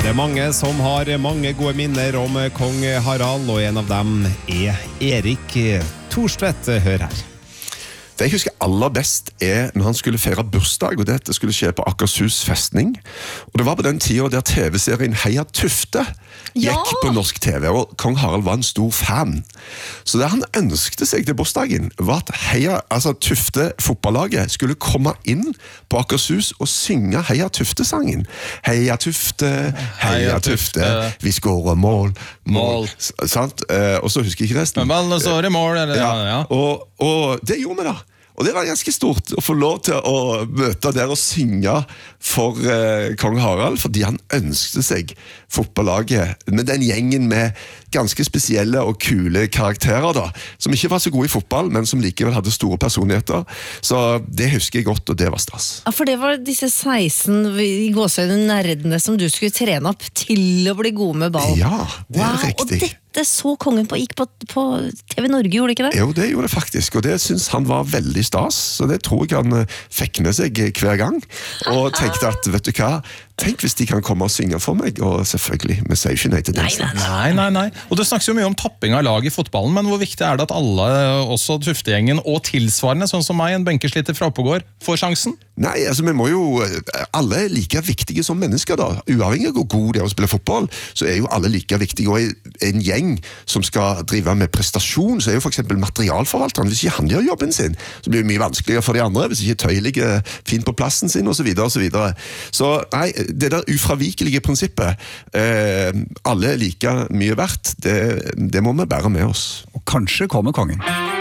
Det mange som har mange gode minner om kong Harald, og en av dem Erik Thorstvedt. Hør her. Det jeg husker aller best når han skulle feire bursdag, og dette skulle skje på Akershus festning. Og det var på den tiden der TV-serien Heia Tufte gikk på norsk TV, og kong Harald var en stor fan. Så det han ønskte seg til bursdagen var at Tufte fotballaget skulle komme inn på Akershus og synge Heia Tufte-sangen. Heia Tufte, heia Tufte, vi skårer mål. Sant? Og så husker jeg ikke resten. Men ballen står i mål, eller? Ja. Og det gjorde vi da. Og det var ganske stort å få lov til å møte der og synge for kong Harald, fordi han ønsket seg fotballaget med den gjengen med ganske spesielle og kule karakterer da, som ikke var så gode i fotball, men som likevel hadde store personligheter. Så det husker jeg godt, og det var stas. Ja, for det var disse 16 i gåsøyne nerdene som du skulle trene opp til å bli gode med ball. Ja, det er riktig. Og dette så kongen gikk på TV Norge, gjorde det ikke det? Jo, det gjorde det faktisk, og det synes han var veldig stas, så det tror jeg han fikk med seg hver gang, og tenkte at, vet du hva, tenk hvis de kan komme og synge for meg, og selvfølgelig, vi sier ikke nei til den. Nei. Og det snakkes jo mye om tapping av lag i fotballen, men hvor viktig er det at alle, også Tuftegjengen og tilsvarende, sånn som meg, en benkesliter fra Oppegård, får sjansen? Nei, vi må jo, alle er like viktige som mennesker da, uavhengig av hvor god de er å spille fotball, så er jo alle like viktige, og en gjeng som skal drive med prestasjon, så er jo for eksempel materialforvalteren, hvis ikke han gjør jobben sin, så blir det mye vanskeligere for de andre, hvis ikke Tøy ligger fint på plassen sin, og så videre, og så videre. Så nei, det der ufravikelige prinsippet, alle er like mye verdt, det må vi bære med oss. Og kanskje kommer kongen.